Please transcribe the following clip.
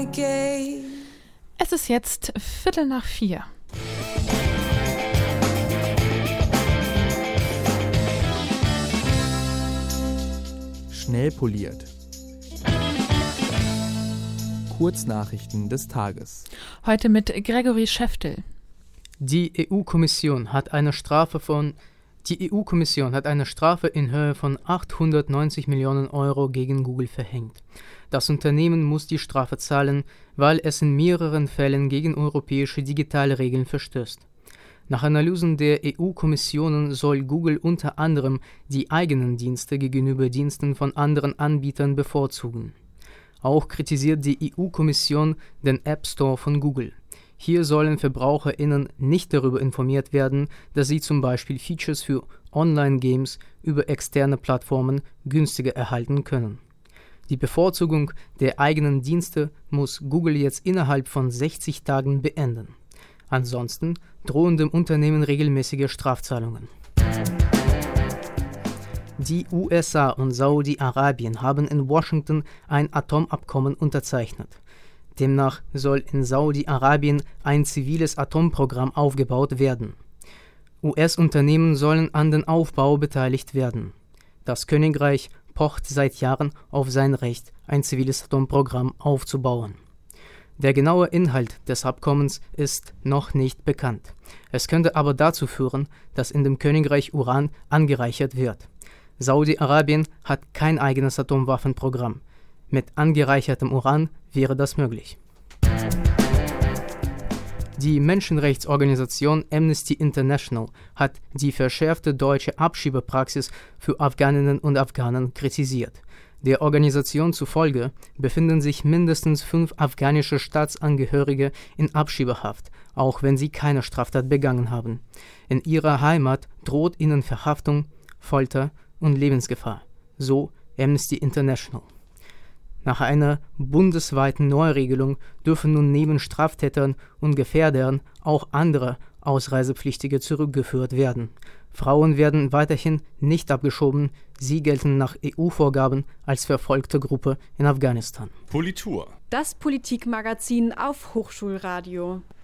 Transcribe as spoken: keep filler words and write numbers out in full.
renegade. Es ist jetzt Viertel nach vier. Schnell poliert. Kurznachrichten des Tages. Heute mit Gregory Schäftel. Die E U-Kommission hat eine Strafe von Die E U-Kommission hat eine Strafe in Höhe von achthundertneunzig Millionen Euro gegen Google verhängt. Das Unternehmen muss die Strafe zahlen, weil es in mehreren Fällen gegen europäische digitale Regeln verstößt. Nach Analysen der E U-Kommission soll Google unter anderem die eigenen Dienste gegenüber Diensten von anderen Anbietern bevorzugen. Auch kritisiert die E U-Kommission den App Store von Google. Hier sollen VerbraucherInnen nicht darüber informiert werden, dass sie zum Beispiel Features für Online-Games über externe Plattformen günstiger erhalten können. Die Bevorzugung der eigenen Dienste muss Google jetzt innerhalb von sechzig Tagen beenden. Ansonsten drohen dem Unternehmen regelmäßige Strafzahlungen. Die U S A und Saudi-Arabien haben in Washington ein Atomabkommen unterzeichnet. Demnach soll in Saudi-Arabien ein ziviles Atomprogramm aufgebaut werden. U S-Unternehmen sollen an den Aufbau beteiligt werden. Das Königreich pocht seit Jahren auf sein Recht, ein ziviles Atomprogramm aufzubauen. Der genaue Inhalt des Abkommens ist noch nicht bekannt. Es könnte aber dazu führen, dass in dem Königreich Uran angereichert wird. Saudi-Arabien hat kein eigenes Atomwaffenprogramm. Mit angereichertem Uran wäre das möglich. Die Menschenrechtsorganisation Amnesty International hat die verschärfte deutsche Abschiebepraxis für Afghaninnen und Afghanen kritisiert. Der Organisation zufolge befinden sich mindestens fünf afghanische Staatsangehörige in Abschiebehaft, auch wenn sie keine Straftat begangen haben. In ihrer Heimat droht ihnen Verhaftung, Folter und Lebensgefahr, so Amnesty International. Nach einer bundesweiten Neuregelung dürfen nun neben Straftätern und Gefährdern auch andere Ausreisepflichtige zurückgeführt werden. Frauen werden weiterhin nicht abgeschoben, sie gelten nach E U-Vorgaben als verfolgte Gruppe in Afghanistan. Politur. Das Politikmagazin auf Hochschulradio.